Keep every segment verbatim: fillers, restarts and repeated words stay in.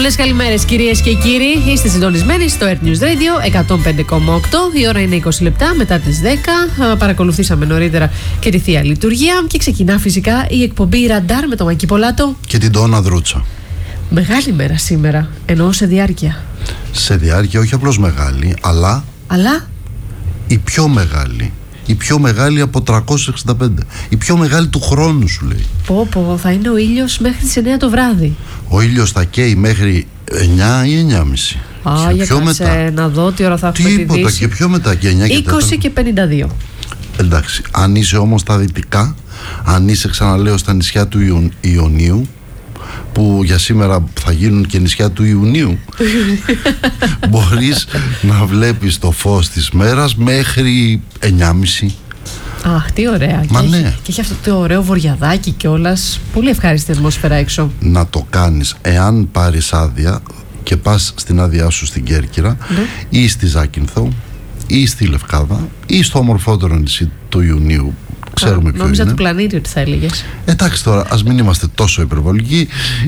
Πολλές καλημέρες κυρίες και κύριοι. Είστε συντονισμένοι στο Earth News Radio εκατόν πέντε κόμμα οκτώ. Η ώρα είναι είκοσι λεπτά μετά τις δέκα. Παρακολουθήσαμε νωρίτερα και τη Θεία Λειτουργία. Και ξεκινά φυσικά η εκπομπή Ραντάρ με τον Μάκη Πολάτο και την Τόνα Δρούτσα. Μεγάλη μέρα σήμερα. Εννοώ σε διάρκεια. Σε διάρκεια, όχι απλώς μεγάλη, αλλά. Αλλά. Η πιο μεγάλη. Η πιο μεγάλη από τριακόσιες εξήντα πέντε. Η πιο μεγάλη του χρόνου, σου λέει. Πω πω, θα είναι ο ήλιος μέχρι τις εννιά το βράδυ. Ο ήλιος θα καίει μέχρι εννιά ή εννιά και μισή. Α, και για κάτσε μετά. Να δω τι ώρα θα έχουμε τη Δύση. Τίποτα, και πιο μετά, και εννιά και είκοσι και πενήντα δύο. Εντάξει, αν είσαι όμως στα δυτικά, αν είσαι, ξαναλέω, στα νησιά του Ιου, Ιωνίου, που για σήμερα θα γίνουν και νησιά του Ιουνίου, μπορείς να βλέπεις το φως της μέρας μέχρι εννιά και μισή. Αχ, τι ωραία. Μα και, ναι. έχει, και έχει αυτό το ωραίο βοριαδάκι κιόλας. Πολύ ευχάριστη ατμόσφαιρα έξω. Να το κάνεις εάν πάρεις άδεια και πας στην άδειά σου στην Κέρκυρα, ναι, ή στη Ζάκυνθο ή στη Λευκάδα ή στο ομορφότερο νησί του Ιουνίου. Ξέρουμε Α, ποιο νόμιζα είναι. του πλανήτη ότι θα έλεγες. Εντάξει, τώρα ας μην είμαστε τόσο υπερβολικοί.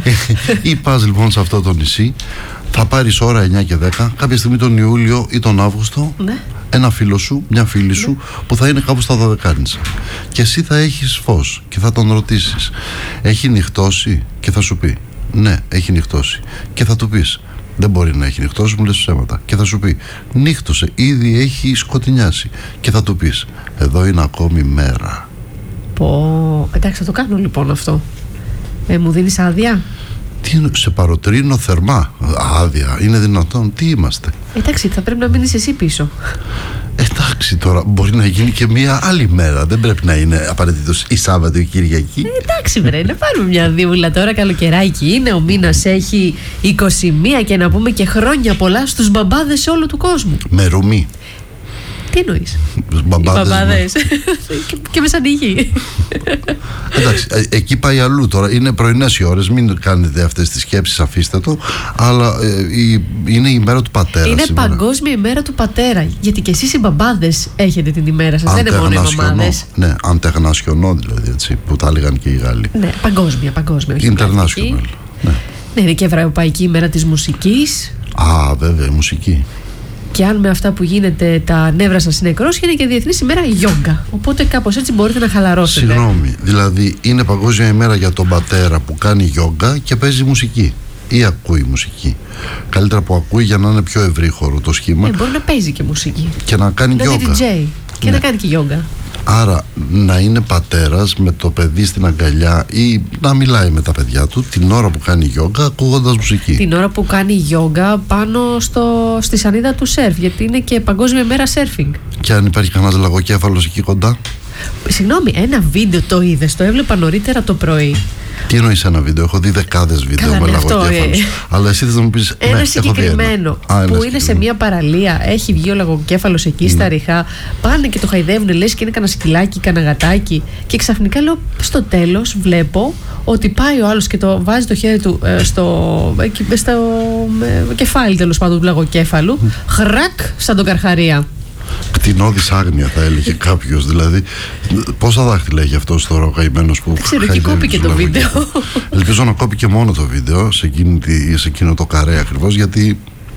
Ή πας λοιπόν σε αυτό το νησί, θα πάρεις ώρα εννιά και δέκα, κάποια στιγμή τον Ιούλιο ή τον Αύγουστο, ναι, ένα φίλο σου, μια φίλη σου, ναι, που θα είναι κάπου στα δωδεκάνησα. Και εσύ θα έχεις φως και θα τον ρωτήσεις, έχει νυχτώσει? Και θα σου πει ναι, έχει νυχτώσει. Και θα του πεις δεν μπορεί να έχει νυχτώσει, μου λες ψέματα. Και θα σου πει νύχτωσε, ήδη έχει σκοτεινιάσει. Και θα του πεις εδώ είναι ακόμη μέρα. Πω, εντάξει, θα το κάνω λοιπόν αυτό. ε, Μου δίνεις άδεια? Τι, σε παροτρύνω θερμά. Άδεια, είναι δυνατόν? Τι είμαστε? Εντάξει, θα πρέπει να μείνεις εσύ πίσω. Εντάξει, τώρα μπορεί να γίνει και μια άλλη μέρα. Δεν πρέπει να είναι απαραίτητος η Σάββατο ή Κυριακή. ε, Εντάξει βρε, να πάρουμε μια δίβουλα τώρα. Καλοκαιράκι είναι, ο μήνας έχει είκοσι μία. Και να πούμε και χρόνια πολλά στους μπαμπάδες σε όλο του κόσμου. Με ρούμι. Τι εννοείς? Μπαμπάδες, μπαμπάδες. και, και με σαν ηχή. Εντάξει, εκεί πάει αλλού τώρα. Είναι πρωινές οι ώρες, μην κάνετε αυτές τις σκέψεις, αφήστε το. Αλλά ε, η, είναι η μέρα του πατέρα. Είναι σήμερα. παγκόσμια ημέρα του πατέρα. Γιατί και εσείς οι μπαμπάδες έχετε την ημέρα σας. Δεν είναι μόνο οι μαμάδες. Ναι, αντεγνασιονό δηλαδή, έτσι, που τα έλεγαν και οι Γάλλοι. Ναι, παγκόσμια, παγκόσμια. International. Ναι. Ναι, είναι και Ευρωπαϊκή ημέρα της μουσικής. Α, βέβαια, η μουσική. Και αν με αυτά που γίνεται τα νεύρα σας είναι κρόσια, είναι και Διεθνής ημέρα γιόγκα. Οπότε κάπως έτσι μπορείτε να χαλαρώσετε. Συγγνώμη, δηλαδή είναι παγκόσμια ημέρα για τον πατέρα που κάνει γιόγκα και παίζει μουσική. Ή ακούει μουσική. Καλύτερα που ακούει για να είναι πιο ευρύχωρο το σχήμα. Ε, μπορεί να παίζει και μουσική. Και να κάνει να γιόγκα. Να είναι ντι τζέι και ναι, να κάνει και γιόγκα. Άρα να είναι πατέρας με το παιδί στην αγκαλιά ή να μιλάει με τα παιδιά του την ώρα που κάνει γιόγκα ακούγοντας μουσική. Την ώρα που κάνει γιόγκα πάνω στο, στη σανίδα του σερφ, γιατί είναι και παγκόσμια μέρα σέρφινγκ. Και αν υπάρχει κανένας λαγοκέφαλος εκεί κοντά. Συγγνώμη, ένα βίντεο το είδες? Το έβλεπα νωρίτερα το πρωί. Τι εννοείς ένα βίντεο? Έχω δει δεκάδες βίντεο. Καλά, με λαγοκέφαλους. Ε. Αλλά εσύ θες να μου πεις ένα ναι, συγκεκριμένο ένα. Α, που ένα είναι σε μια παραλία. Έχει βγει ο λαγοκέφαλος εκεί, ναι, στα ριχά. Πάνε και το χαϊδεύουν, λες και είναι κανένα σκυλάκι, κανένα γατάκι. Και ξαφνικά λέω στο τέλος βλέπω ότι πάει ο άλλος και το βάζει το χέρι του ε, στο, ε, στο ε, κεφάλι τέλος πάντων του λαγοκέφαλου. Mm. Χρακ σαν τον Καρχαρία. Κτηνώδης άγνοια θα έλεγε κάποιος. Δηλαδή πόσα δάχτυλα έχει αυτός τώρα ο καημένος που ξέρω, και κόπηκε το βίντεο. Ελπίζω να κόπηκε μόνο το βίντεο σε, εκείνη, σε εκείνο το καρέ ακριβώς, γιατί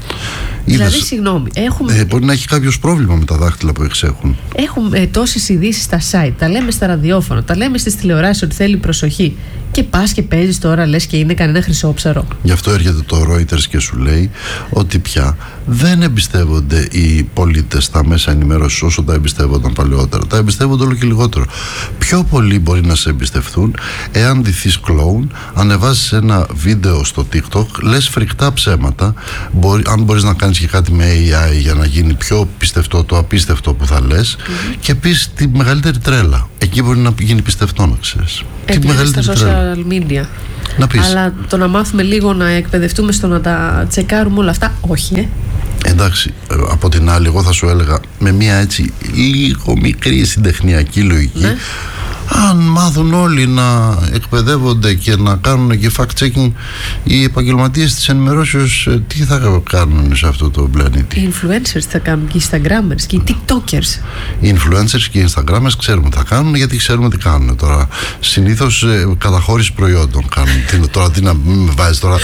δηλαδή είδες, συγγνώμη έχουμε... ε, μπορεί να έχει κάποιος πρόβλημα με τα δάχτυλα που εξέχουν. Έχουμε ε, τόσες ειδήσεις στα site, τα λέμε στα ραδιόφωνα, τα λέμε στις τηλεοράσεις ότι θέλει προσοχή. Και πας και παίζεις τώρα, λες και είναι κανένα χρυσόψαρο. Γι' αυτό έρχεται το Reuters και σου λέει ότι πια δεν εμπιστεύονται οι πολίτες στα μέσα ενημέρωσης όσο τα εμπιστεύονταν παλαιότερα. Τα εμπιστεύονται όλο και λιγότερο. Πιο πολύ μπορεί να σε εμπιστευτούν εάν ντυθείς κλόουν, ανεβάσεις ένα βίντεο στο TikTok, λες φρικτά ψέματα. Μπορεί, αν μπορείς να κάνεις και κάτι με έι άι για να γίνει πιο πιστευτό το απίστευτο που θα λες, mm-hmm, και πεις τη μεγαλύτερη τρέλα. Εκεί μπορεί να γίνει πιστευτό, να ξέρεις. Ε, τη μεγαλύτερη στα social media. Να πεις. Αλλά το να μάθουμε λίγο να εκπαιδευτούμε στο να τα τσεκάρουμε όλα αυτά, όχι, ε. Εντάξει, από την άλλη, εγώ θα σου έλεγα με μια έτσι λίγο μικρή συντεχνιακή λογική, ναι, Αν μάθουν όλοι να εκπαιδεύονται και να κάνουν και fact-checking, οι επαγγελματίες της ενημερώσεως τι θα κάνουν σε αυτό το πλανήτη? Οι influencers θα κάνουν, και οι instagrammers και οι tiktokers. Οι influencers και οι instagrammers ξέρουμε τι θα κάνουν, γιατί ξέρουμε τι κάνουν τώρα. Συνήθως ε, καταχώρηση προϊόντων κάνουν. τι, τώρα τι να με βάζεις τώρα?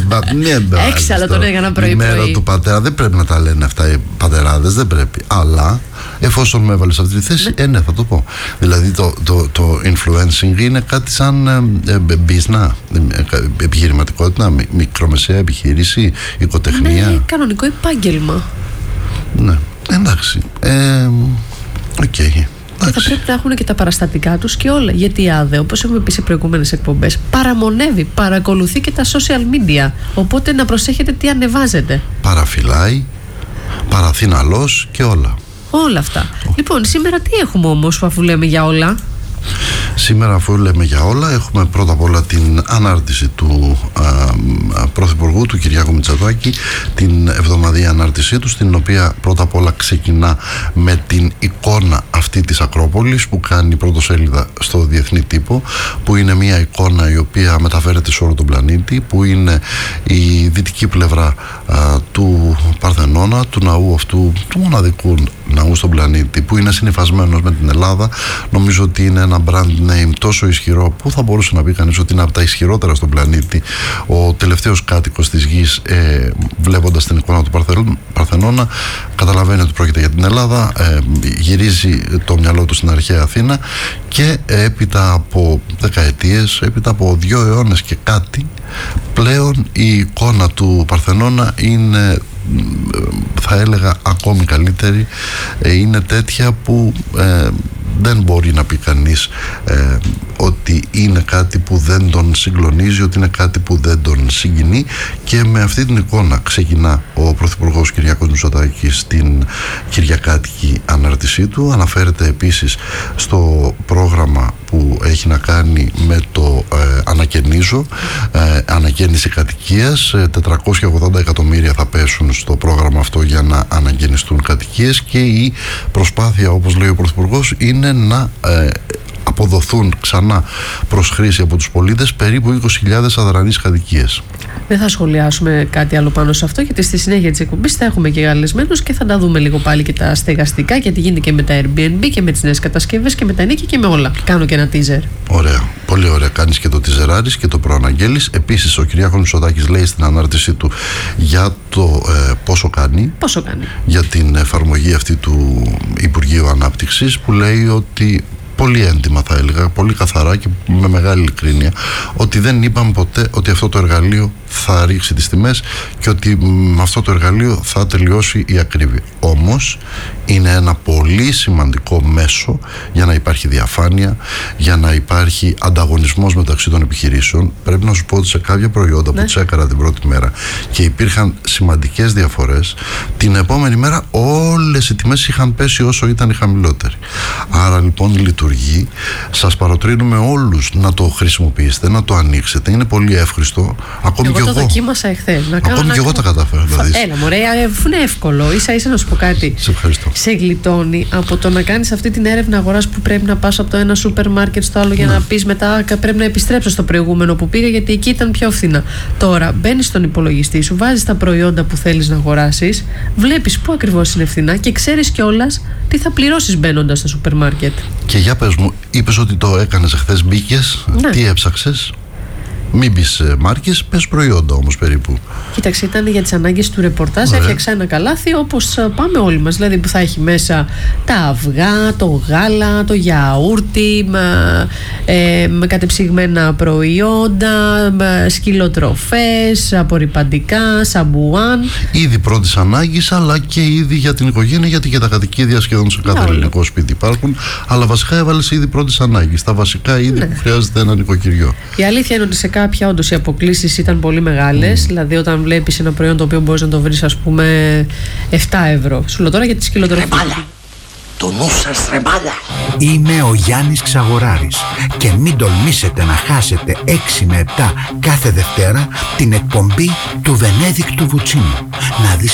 Έξαλλο τον έκανα πρωί-πρωί. Η μέρα του πατέρα, δεν πρέπει να τα λένε αυτά οι πατεράδες, δεν πρέπει. Αλλά εφόσον με έβαλε σε αυτή τη θέση, ναι. ε, ναι, θα το πω. Δηλαδή το, το, το influencing είναι κάτι σαν ε, ε, business, ε, επιχειρηματικότητα, μικρομεσαία επιχείρηση, οικοτεχνία. Ναι, κανονικό επάγγελμα. Ναι, εντάξει. Ε, okay. Και θα πρέπει να έχουν και τα παραστατικά τους και όλα. Γιατί η ΑΔΕ, όπως έχουμε πει σε προηγούμενες εκπομπές, παραμονεύει, παρακολουθεί και τα social media. Οπότε να προσέχετε τι ανεβάζετε. Παραφυλάει, παραθυναλός και όλα. Όλα αυτά. Oh. Λοιπόν, σήμερα τι έχουμε όμως, αφού λέμε για όλα? Σήμερα, αφού λέμε για όλα, έχουμε πρώτα απ' όλα την ανάρτηση του α, α, Πρωθυπουργού, του Κυριάκου Μητσοτάκη, την εβδομαδιαία ανάρτησή του, στην οποία πρώτα απ' όλα ξεκινά με την εικόνα αυτή της Ακρόπολης που κάνει πρωτοσέλιδα στο διεθνή τύπο, που είναι μια εικόνα η οποία μεταφέρεται σε όλο τον πλανήτη, που είναι η δυτική πλευρά α, του Παρθενώνα, του ναού αυτού, του μοναδικού ναού στον πλανήτη, που είναι συνυφασμένος με την Ελλάδα. Νομίζω ότι είναι ένα brand name τόσο ισχυρό που θα μπορούσε να πει κανείς ότι είναι από τα ισχυρότερα στον πλανήτη. Ο τελευταίος κάτοικος της γης, ε, βλέποντας την εικόνα του Παρθενώνα, καταλαβαίνει ότι πρόκειται για την Ελλάδα, ε, γυρίζει το μυαλό του στην αρχαία Αθήνα και έπειτα από δεκαετίες, έπειτα από δύο αιώνες και κάτι, πλέον η εικόνα του Παρθενώνα είναι, θα έλεγα, ακόμη καλύτερη. ε, είναι τέτοια που ε, δεν μπορεί να πει κανείς ε, ότι είναι κάτι που δεν τον συγκλονίζει, ότι είναι κάτι που δεν τον συγκινεί, και με αυτή την εικόνα ξεκινά ο Πρωθυπουργός Κυριάκος Μητσοτάκης στην κυριακάτικη ανάρτησή του. Αναφέρεται επίσης στο πρόγραμμα που έχει να κάνει με το ε, ανακαινίζω, ε, ανακαίνιση κατοικίας. ε, τετρακόσια ογδόντα εκατομμύρια θα πέσουν στο πρόγραμμα αυτό για να ανακαινιστούν κατοικίες, και η προσπάθεια, όπως λέει ο Πρωθυπουργός, είναι να ε, αποδοθούν ξανά προς χρήση από τους πολίτες περίπου είκοσι χιλιάδες αδρανείς κατοικίες. Δεν θα σχολιάσουμε κάτι άλλο πάνω σε αυτό, γιατί στη συνέχεια της εκπομπής θα έχουμε και καλεσμένους και θα τα δούμε λίγο πάλι και τα στεγαστικά, γιατί γίνεται και με τα Airbnb και με τις νέες κατασκευές και με τα νίκη και με όλα. Κάνω και ένα teaser. Ωραία, πολύ ωραία. Κάνεις και το teaserάρεις και το προαναγγέλεις. Επίσης, ο Κυριάκος Μητσοτάκης λέει στην ανάρτησή του για το ε, πόσο κάνει, πόσο κάνει για την εφαρμογή αυτή του Υπουργείου Ανάπτυξης, που λέει ότι πολύ έντιμα, θα έλεγα, πολύ καθαρά και με μεγάλη ειλικρίνεια, ότι δεν είπαμε ποτέ ότι αυτό το εργαλείο θα ρίξει τις τιμές και ότι με αυτό το εργαλείο θα τελειώσει η ακρίβεια. Όμως είναι ένα πολύ σημαντικό μέσο για να υπάρχει διαφάνεια, για να υπάρχει ανταγωνισμός μεταξύ των επιχειρήσεων. Πρέπει να σου πω ότι σε κάποια προϊόντα ναι. που τσέκαρα την πρώτη μέρα και υπήρχαν σημαντικές διαφορές, την επόμενη μέρα όλες οι τιμές είχαν πέσει όσο ήταν οι χαμηλότεροι. Άρα λοιπόν λειτουργεί. Σας παροτρύνουμε όλους να το χρησιμοποιήσετε, να το ανοίξετε. Είναι πολύ εύχριστο. Ακόμη εγώ και το εγώ. δοκίμασα εχθές. Να Ακόμη κάνω, και να... εγώ τα κατάφερα. Δηλαδή. Έλα μωρέ, είναι εύκολο. Ίσα ίσα να σου πω κάτι. Σε ευχαριστώ. Σε γλιτώνει από το να κάνεις αυτή την έρευνα αγοράς που πρέπει να πας από το ένα σούπερ μάρκετ στο άλλο για ναι. να πεις μετά πρέπει να επιστρέψω στο προηγούμενο που πήγα γιατί εκεί ήταν πιο φθηνά. Τώρα μπαίνεις στον υπολογιστή σου, βάζεις τα προϊόντα που θέλεις να αγοράσεις, βλέπεις πού ακριβώς είναι φθηνά και ξέρεις κιόλας τι θα πληρώσεις μπαίνοντας στο σούπερ μάρκετ. Και για πες μου, είπες ότι το έκανες χθες, μπήκες, ναι. τι έψαξες? Μην πεις μάρκες, πες προϊόντα όμως περίπου. Κοίταξε, ήταν για τις ανάγκες του ρεπορτάζ. Έφτιαξα ένα καλάθι όπως πάμε όλοι μας. Δηλαδή που θα έχει μέσα τα αυγά, το γάλα, το γιαούρτι, με, ε, με κατεψυγμένα προϊόντα, με σκυλοτροφές, απορρυπαντικά, σαμπουάν. Ήδη πρώτης ανάγκης, αλλά και ήδη για την οικογένεια, γιατί και τα κατοικίδια σχεδόν σε κάθε ελληνικό σπίτι υπάρχουν. Αλλά βασικά έβαλες ήδη πρώτης ανάγκης. Τα βασικά ήδη ναι. που χρειάζεται ένα νοικοκυριό. Η αλήθεια είναι ότι σε κάποια όντως οι αποκλίσεις ήταν πολύ μεγάλες. Mm. Δηλαδή, όταν βλέπεις ένα προϊόν το οποίο μπορείς να το βρεις, ας πούμε, επτά ευρώ. Σου λέω τώρα για τη σκυλοτροφή. Ρεμπάλα! Το νου σας, ρεμπάλα! Είμαι ο Γιάννης Ξαγοράρης και μην τολμήσετε να χάσετε έξι με επτά κάθε Δευτέρα την εκπομπή του Βενέδικτου Βουτσίνου. Να δεις